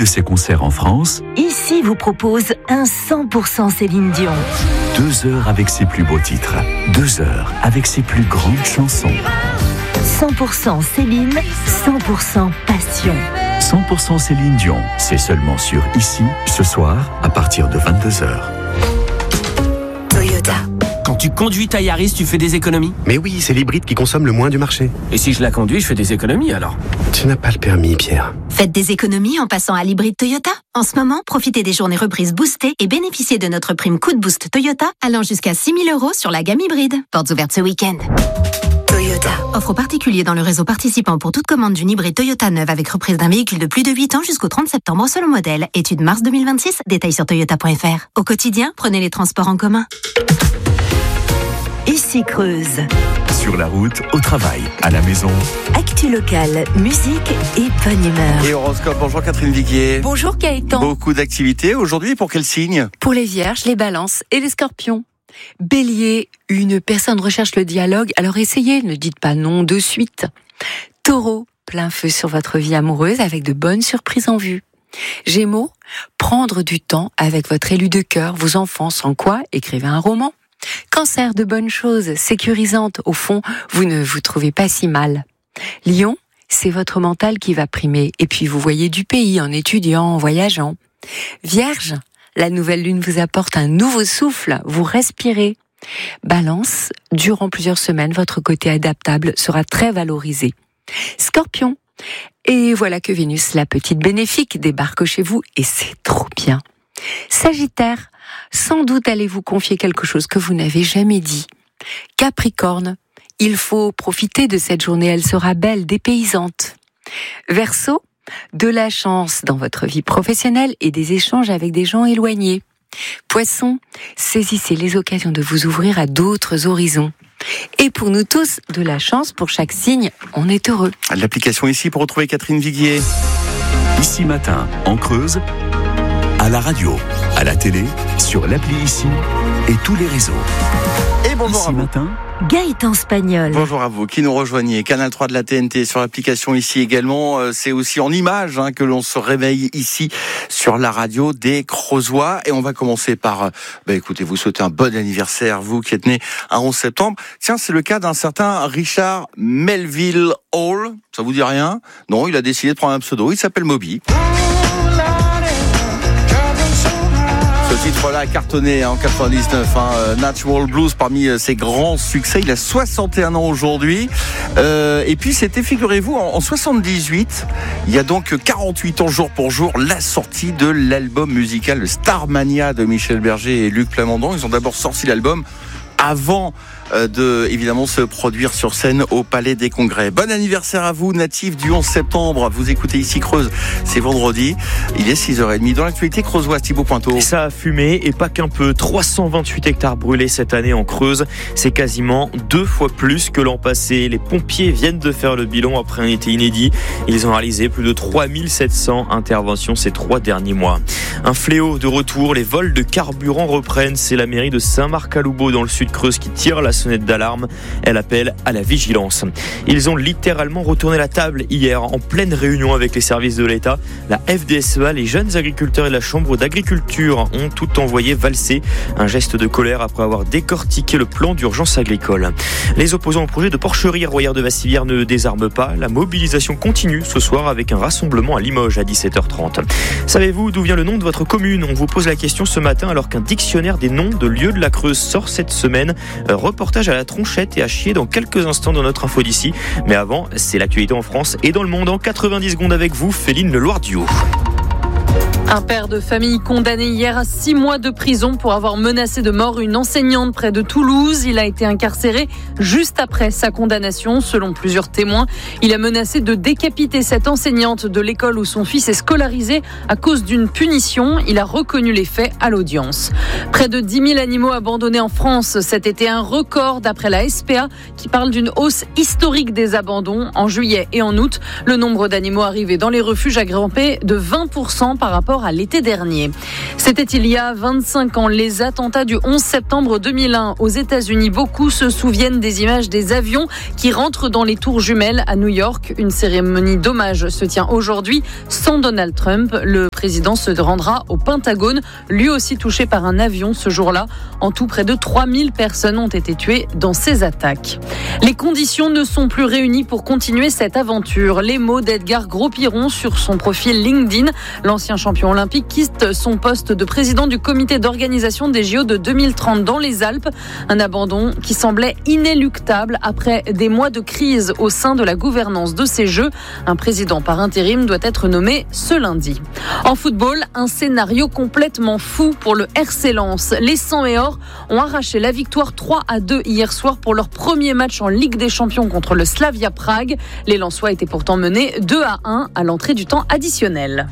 de ses concerts en France, Ici vous propose un 100% Céline Dion. 2 heures avec ses plus beaux titres, 2 heures avec ses plus grandes chansons. 100% Céline, 100% passion. 100% Céline Dion, c'est seulement sur Ici, ce soir, à partir de 22h. Toyota. Quand tu conduis ta Yaris, tu fais des économies ? Mais oui, c'est l'hybride qui consomme le moins du marché. Et si je la conduis, je fais des économies alors ? Tu n'as pas le permis, Pierre. Faites des économies en passant à l'hybride Toyota. En ce moment, profitez des journées reprises boostées et bénéficiez de notre prime coup de boost Toyota allant jusqu'à 6 000 € sur la gamme hybride. Portes ouvertes ce week-end. Toyota. Offre aux particuliers dans le réseau participant pour toute commande d'une hybride Toyota neuve avec reprise d'un véhicule de plus de 8 ans jusqu'au 30 septembre selon modèle. Étude mars 2026, détails sur toyota.fr. Au quotidien, prenez les transports en commun. Ici Creuse. Sur la route, au travail, à la maison. Actu locale, musique et bonne humeur. Et horoscope, bonjour Catherine Viguier. Bonjour Gaëtan. Beaucoup d'activités aujourd'hui, pour quel signe ? Pour les vierges, les balances et les scorpions. Bélier, une personne recherche le dialogue, alors essayez, ne dites pas non de suite. Taureau, plein feu sur votre vie amoureuse avec de bonnes surprises en vue. Gémeaux, prendre du temps avec votre élu de cœur, vos enfants, sans quoi écrivez un roman. Cancer, de bonnes choses, sécurisantes, au fond, vous ne vous trouvez pas si mal. Lion, c'est votre mental qui va primer, et puis vous voyez du pays en étudiant, en voyageant. Vierge, la nouvelle lune vous apporte un nouveau souffle, vous respirez. Balance, durant plusieurs semaines, votre côté adaptable sera très valorisé. Scorpion, et voilà que Vénus, la petite bénéfique, débarque chez vous, et c'est trop bien. Sagittaire, sans doute allez-vous confier quelque chose que vous n'avez jamais dit. Capricorne, il faut profiter de cette journée, elle sera belle, dépaysante. Verseau, de la chance dans votre vie professionnelle et des échanges avec des gens éloignés. Poisson, saisissez les occasions de vous ouvrir à d'autres horizons. Et pour nous tous, de la chance pour chaque signe, on est heureux. L'application Ici pour retrouver Catherine Viguier. Ici matin, en Creuse, à la radio, à la télé, sur l'appli Ici et tous les réseaux. Et bonjour Ici à vous. matin, Gaëtan Spagnol. Bonjour à vous qui nous rejoignez. Canal 3 de la TNT sur l'application Ici également. C'est aussi en images que l'on se réveille ici sur la radio des Creusois. Et on va commencer par, écoutez, vous souhaitez un bon anniversaire, vous qui êtes né un 11 septembre. Tiens, c'est le cas d'un certain Richard Melville Hall. Ça vous dit rien ? Non, il a décidé de prendre un pseudo. Il s'appelle Moby. Ce titre-là a cartonné en 99, Natural Blues parmi ses grands succès. Il a 61 ans aujourd'hui. Et puis c'était, figurez-vous, en 78, il y a donc 48 ans jour pour jour, la sortie de l'album musical Starmania de Michel Berger et Luc Plamondon. Ils ont d'abord sorti l'album avant de, évidemment, se produire sur scène au Palais des Congrès. Bon anniversaire à vous, natif du 11 septembre. Vous écoutez Ici Creuse, c'est vendredi. Il est 6h30. Dans l'actualité creusoise, Thibaut Pointeau. Ça a fumé et pas qu'un peu. 328 hectares brûlés cette année en Creuse. C'est quasiment 2 fois plus que l'an passé. Les pompiers viennent de faire le bilan après un été inédit. Ils ont réalisé plus de 3700 interventions ces 3 derniers mois. Un fléau de retour. Les vols de carburant reprennent. C'est la mairie de Saint-Marc-à-Loubaud dans le sud Creuse qui tire la sonnette d'alarme. Elle appelle à la vigilance. Ils ont littéralement retourné la table hier en pleine réunion avec les services de l'État. La FDSEA, les jeunes agriculteurs et la Chambre d'agriculture ont tout envoyé valser. Un geste de colère après avoir décortiqué le plan d'urgence agricole. Les opposants au projet de porcherie à Royère-de-Vassivière ne désarment pas. La mobilisation continue ce soir avec un rassemblement à Limoges à 17h30. Savez-vous d'où vient le nom de votre commune ? On vous pose la question ce matin alors qu'un dictionnaire des noms de lieux de la Creuse sort cette semaine. Reportage à la Tronchette et à Chier dans quelques instants dans notre info d'ici. Mais avant, c'est l'actualité en France et dans le monde en 90 secondes avec vous, Féline Leloir-Duhaut. Un père de famille condamné hier à 6 mois de prison pour avoir menacé de mort une enseignante près de Toulouse. Il a été incarcéré juste après sa condamnation, selon plusieurs témoins. Il a menacé de décapiter cette enseignante de l'école où son fils est scolarisé à cause d'une punition. Il a reconnu les faits à l'audience. Près de 10 000 animaux abandonnés en France cet été, un record d'après la SPA qui parle d'une hausse historique des abandons. En juillet et en août, le nombre d'animaux arrivés dans les refuges a grimpé de 20% par rapport à l'été dernier. C'était il y a 25 ans, les attentats du 11 septembre 2001 aux États-Unis. Beaucoup se souviennent des images des avions qui rentrent dans les tours jumelles à New York. Une cérémonie d'hommage se tient aujourd'hui sans Donald Trump. Le président se rendra au Pentagone, lui aussi touché par un avion ce jour-là. En tout, près de 3000 personnes ont été tuées dans ces attaques. Les conditions ne sont plus réunies pour continuer cette aventure. Les mots d'Edgar Gros-Piron sur son profil LinkedIn. L'ancien champion olympique quitte son poste de président du comité d'organisation des JO de 2030 dans les Alpes. Un abandon qui semblait inéluctable après des mois de crise au sein de la gouvernance de ces Jeux. Un président par intérim doit être nommé ce lundi. En football, un scénario complètement fou pour le RC Lens. Les 100 et or ont arraché la victoire 3-2 hier soir pour leur premier match en Ligue des Champions contre le Slavia Prague. Les Lensois étaient pourtant menés 2-1 à l'entrée du temps additionnel.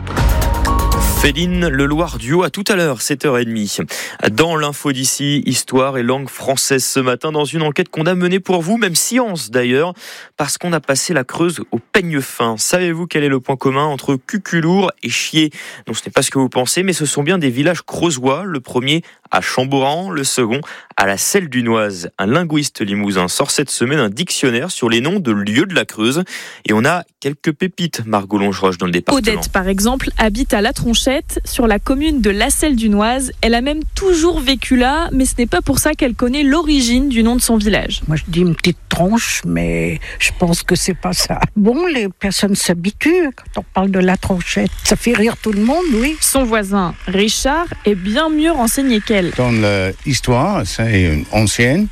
Féline, le Loir duo à tout à l'heure, 7h30. Dans l'info d'ici, histoire et langue française ce matin, dans une enquête qu'on a menée pour vous, même science d'ailleurs, parce qu'on a passé la Creuse au peigne fin. Savez-vous quel est le point commun entre Cuculour et Chier? Donc ce n'est pas ce que vous pensez, mais ce sont bien des villages creusois. Le premier à Chamboran, le second à la Selle-du-Noise. Un linguiste limousin sort cette semaine un dictionnaire sur les noms de lieux de la Creuse. Et on a quelques pépites, Margot Longeroche, dans le département. Odette, par exemple, habite à La Tronchette, sur la commune de la Selle-du-Noise. Elle a même toujours vécu là, mais ce n'est pas pour ça qu'elle connaît l'origine du nom de son village. Moi, je dis une petite tronche, mais je pense que c'est pas ça. Bon, les personnes s'habituent quand on parle de La Tronchette. Ça fait rire tout le monde, oui. Son voisin, Richard, est bien mieux renseigné qu'elle. Dans l'histoire, c'est ancienne.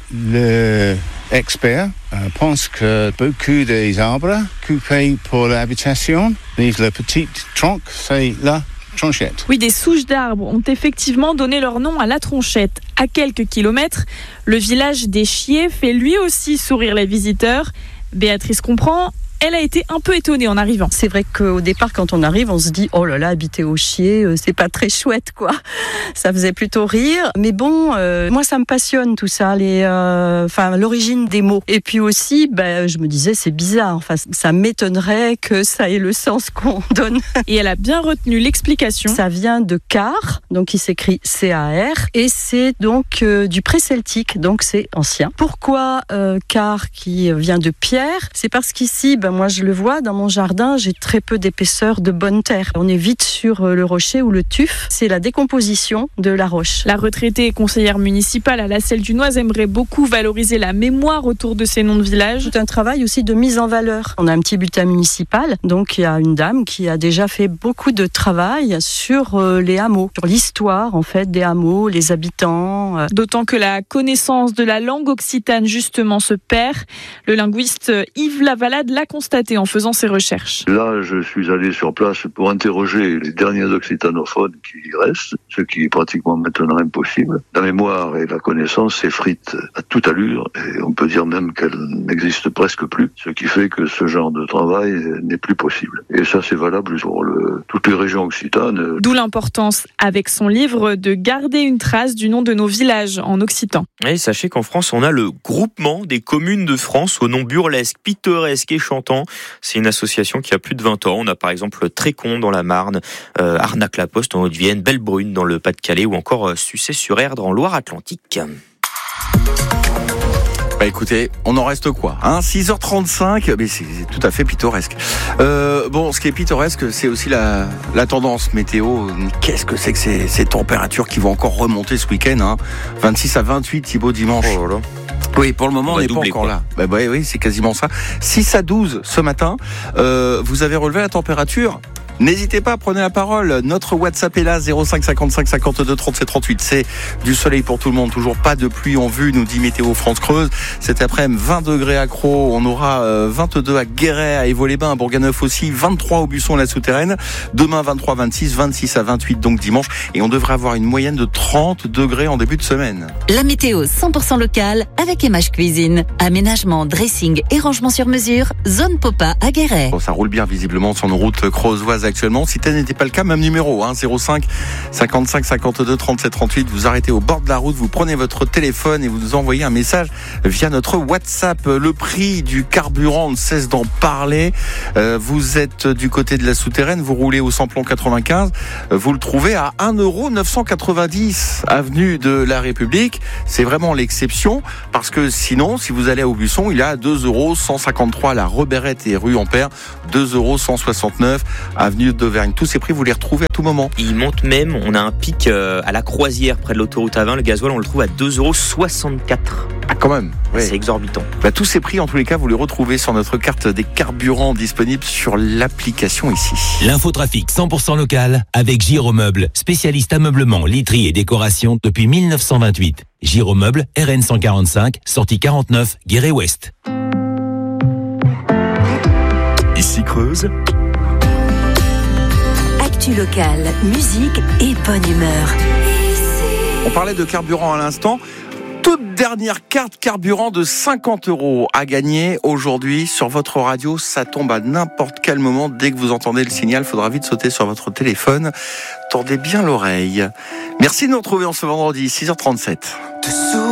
L'expert pense que beaucoup des arbres coupés pour l'habitation, les petites troncs, c'est la Tronchette. Oui, des souches d'arbres ont effectivement donné leur nom à La Tronchette. À quelques kilomètres, le village des Chiers fait lui aussi sourire les visiteurs. Béatrice comprend. Elle a été un peu étonnée en arrivant. C'est vrai qu'au départ, quand on arrive, on se dit « Oh là là, habiter au Chier, c'est pas très chouette, quoi ». Ça faisait plutôt rire. Mais bon, moi, ça me passionne tout ça, l'origine des mots. Et puis aussi, je me disais, c'est bizarre. Enfin, ça m'étonnerait que ça ait le sens qu'on donne. Et elle a bien retenu l'explication. Ça vient de car, donc il s'écrit C-A-R. Et c'est donc du pré-celtique, donc c'est ancien. Pourquoi car qui vient de pierre? C'est parce qu'ici, moi je le vois, dans mon jardin, j'ai très peu d'épaisseur de bonne terre. On est vite sur le rocher ou le tuf. C'est la décomposition de la roche. La retraitée et conseillère municipale à la Selle-du-Noise aimerait beaucoup valoriser la mémoire autour de ces noms de villages. C'est un travail aussi de mise en valeur. On a un petit bulletin municipal, donc il y a une dame qui a déjà fait beaucoup de travail sur les hameaux, sur l'histoire en fait des hameaux, les habitants. D'autant que la connaissance de la langue occitane justement se perd. Le linguiste Yves Lavalade l'a constaté en faisant ses recherches. Là, je suis allé sur place pour interroger les derniers occitanophones qui restent, ce qui est pratiquement maintenant impossible. La mémoire et la connaissance s'effritent à toute allure, et on peut dire même qu'elle n'existe presque plus, ce qui fait que ce genre de travail n'est plus possible. Et ça, c'est valable pour toutes les régions occitanes. D'où l'importance, avec son livre, de garder une trace du nom de nos villages en occitan. Et sachez qu'en France, on a le groupement des communes de France au nom burlesque, pittoresque et chantant. C'est une association qui a plus de 20 ans. On a par exemple Trécon dans la Marne, Arnac-la-Poste en Haute-Vienne, Bellebrune dans le Pas-de-Calais ou encore Sucé-sur-Erdre en Loire-Atlantique. Écoutez, on en reste quoi 6h35, mais c'est tout à fait pittoresque. Ce qui est pittoresque, c'est aussi la tendance météo. Qu'est-ce que c'est que ces températures qui vont encore remonter ce week-end 26 à 28, Thibaut, dimanche. Oh là là. Oui, pour le moment, on n'est pas encore là. Oui, c'est quasiment ça. 6 à 12 ce matin. Vous avez relevé la température. N'hésitez pas, prenez la parole. Notre WhatsApp est là, 05 55 52 37 38. C'est du soleil pour tout le monde. Toujours pas de pluie en vue, nous dit Météo France Creuse. Cet après-midi, 20 degrés à Crau. On aura 22 à Guéret, à Évaux-les-Bains, à Bourganeuf aussi. 23 au Buisson, la Souterraine. Demain, 23, 26, 26 à 28, donc dimanche. Et on devrait avoir une moyenne de 30 degrés en début de semaine. La météo 100% locale avec Emache Cuisine. Aménagement, dressing et rangement sur mesure. Zone Popa à Guéret. Bon, ça roule bien visiblement sur nos routes creusoises actuellement. Si tel n'était pas le cas, même numéro, 05 55 52 37 38. Vous arrêtez au bord de la route, vous prenez votre téléphone et vous nous envoyez un message via notre WhatsApp. Le prix du carburant ne cesse d'en parler. Vous êtes du côté de la Souterraine, vous roulez au samplon 95. Vous le trouvez à 1,990 € avenue de la République. C'est vraiment l'exception parce que sinon, si vous allez au Buisson, il est à 2,153 € à la Reberrette et rue Ampère, 2,169 € avenue d'Auvergne. Tous ces prix, vous les retrouvez à tout moment. Il monte même, on a un pic à la Croisière près de l'autoroute A20. Le gasoil, on le trouve à 2,64 €. Ah, quand même. Ouais. C'est exorbitant. Tous ces prix, en tous les cas, vous les retrouvez sur notre carte des carburants disponible sur l'application ici. L'infotrafic 100% local avec Giromeuble, spécialiste ameublement, literie et décoration depuis 1928. Giromeuble, RN 145, sortie 49, Guéret-Ouest. Ici Creuse. Actu locale, musique et bonne humeur. On parlait de carburant à l'instant. Toute dernière carte carburant de 50 € à gagner aujourd'hui sur votre radio. Ça tombe à n'importe quel moment. Dès que vous entendez le signal, il faudra vite sauter sur votre téléphone. Tordez bien l'oreille. Merci de nous retrouver en ce vendredi, 6h37.